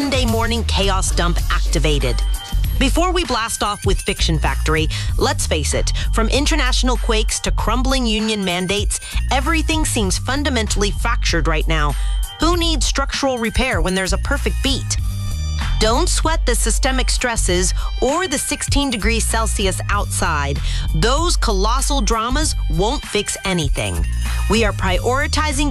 Sunday morning chaos dump activated. Before we blast off with Fiction Factory, let's face it, from international quakes to crumbling union mandates, everything seems fundamentally fractured right now. Who needs structural repair when there's a perfect beat? Don't sweat the systemic stresses or the 16 degrees Celsius outside. Those colossal dramas won't fix anything. We are prioritizing